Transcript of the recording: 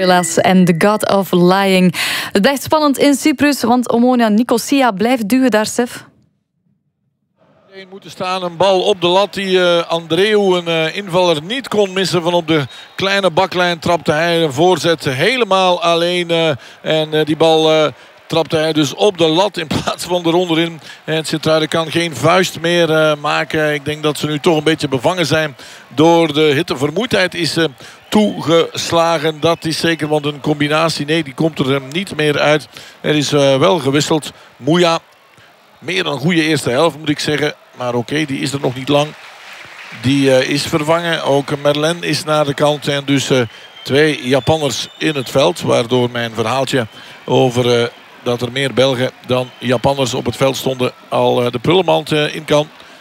Gorillaz en The God of Lying. Het blijft spannend in Cyprus, want Omonia Nicosia blijft duwen daar, Stef. Moeten staan, een bal op de lat die Andreu, een invaller, niet kon missen. Van op de kleine baklijn trapte hij een voorzet helemaal alleen. En die bal trapte hij dus op de lat in plaats van eronderin. En Sint-Truiden kan geen vuist meer maken. Ik denk dat ze nu toch een beetje bevangen zijn door de hitte. Vermoeidheid is toegeslagen. Dat is zeker, want een combinatie, nee, die komt er niet meer uit. Er is wel gewisseld. Mouya, meer dan een goede eerste helft moet ik zeggen. Maar oké, die is er nog niet lang. Die is vervangen. Ook Merlin is naar de kant. En dus 2 Japanners in het veld. Waardoor mijn verhaaltje over dat er meer Belgen dan Japanners op het veld stonden al de prullenmand in kan.